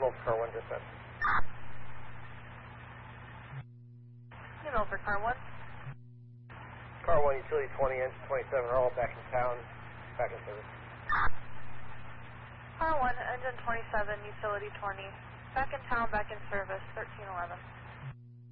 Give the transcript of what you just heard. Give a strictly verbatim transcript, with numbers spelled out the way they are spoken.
Hold car one dispatch. New Milford, car one. Car one, utility twenty, engine twenty-seven are all back in town, back in service. Car one, engine twenty-seven, utility twenty. Back in town, back in service, thirteen eleven.